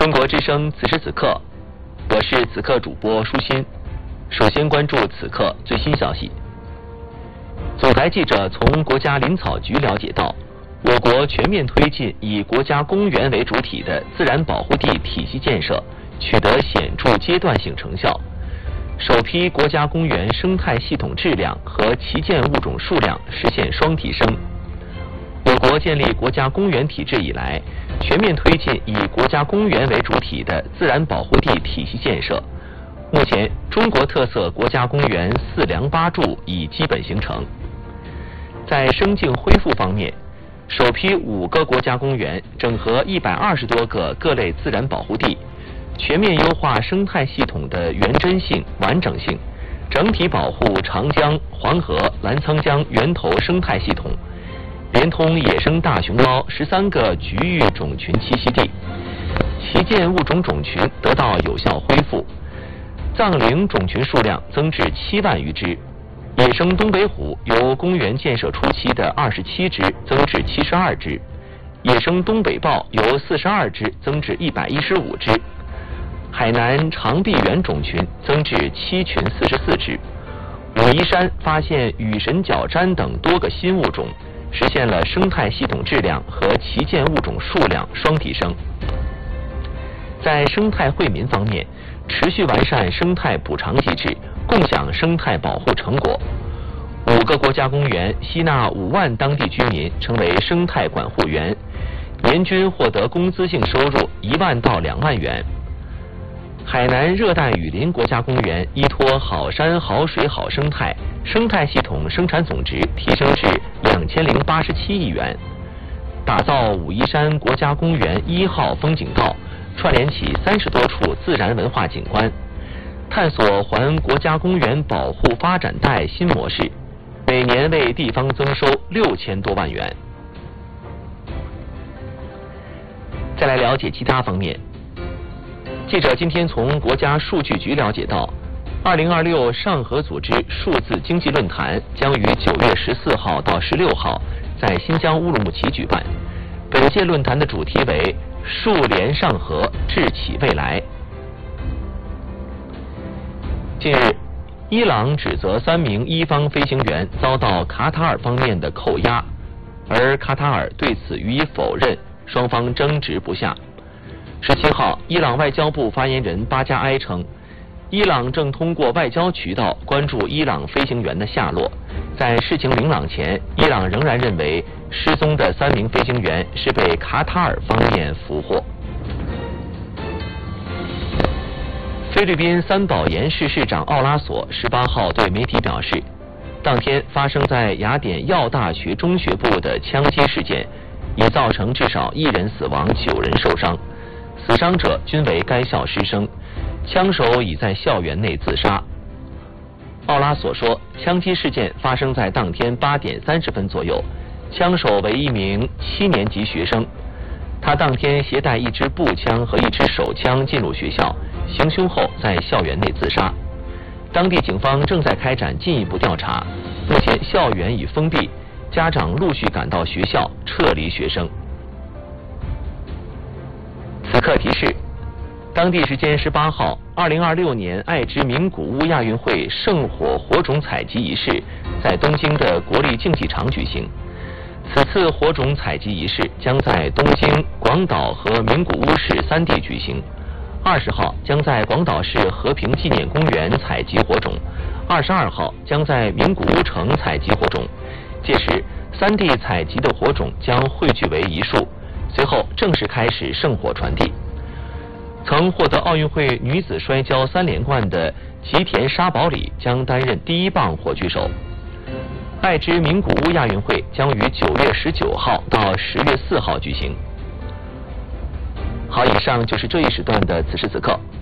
中国之声此时此刻，我是此刻主播舒心。首先关注此刻最新消息。总台记者从国家林草局了解到，我国全面推进以国家公园为主体的自然保护地体系建设，取得显著阶段性成效。首批国家公园生态系统质量和旗舰物种数量实现双提升。我国建立国家公园体制以来，全面推进以国家公园为主体的自然保护地体系建设。目前，中国特色国家公园4梁8柱已基本形成。在生境恢复方面，首批5个国家公园整合120多个各类自然保护地，全面优化生态系统的原真性、完整性，整体保护长江、黄河、澜沧江源头生态系统，连通野生大熊猫13个局域种群栖息地，旗舰物种种群得到有效恢复，藏羚种群数量增至7万余只，野生东北虎由公园建设初期的27只增至72只，野生东北豹由42只增至115只，海南长臂猿种群增至7群44只，武夷山发现羽神角瞻等多个新物种，实现了生态系统质量和旗舰物种数量双提升。在生态惠民方面，持续完善生态补偿机制，共享生态保护成果。5个国家公园吸纳5万当地居民成为生态管护员，年均获得工资性收入1万到2万元。海南热带雨林国家公园依托好山好水好生态，生态系统生产总值提升至2087亿元。打造武夷山国家公园1号风景道，串联起30多处自然文化景观，探索环国家公园保护发展带新模式，每年为地方增收6000多万元。再来了解其他方面。记者今天从国家数据局了解到，2026上合组织数字经济论坛将于9月14号到16号在新疆乌鲁木齐举办。本届论坛的主题为“数联上合，智启未来”。近日，伊朗指责3名伊方飞行员遭到卡塔尔方面的扣押，而卡塔尔对此予以否认，双方争执不下。17号，伊朗外交部发言人巴加埃称，伊朗正通过外交渠道关注伊朗飞行员的下落。在事情明朗前，伊朗仍然认为失踪的3名飞行员是被卡塔尔方面俘获。菲律宾三宝岩市市长奥拉索18号对媒体表示，当天发生在雅典药大学中学部的枪击事件，已造成至少1人死亡，9人受伤。死伤者均为该校师生，枪手已在校园内自杀。奥拉索说，枪击事件发生在当天8点30分左右，枪手为一名7年级学生，他当天携带1支步枪和1支手枪进入学校，行凶后在校园内自杀。当地警方正在开展进一步调查，目前校园已封闭，家长陆续赶到学校撤离学生。此刻提示，当地时间18号，2026年爱知名古屋亚运会圣火火种采集仪式在东京的国立竞技场举行。此次火种采集仪式将在东京、广岛和名古屋市3地举行。20号将在广岛市和平纪念公园采集火种，22号将在名古屋城采集火种。届时，3地采集的火种将汇聚为一束。随后正式开始圣火传递。曾获得奥运会女子摔跤3连冠的吉田沙保里将担任第1棒火炬手。爱知名古屋亚运会将于9月19号到10月4号举行。好，以上就是这一时段的此时此刻。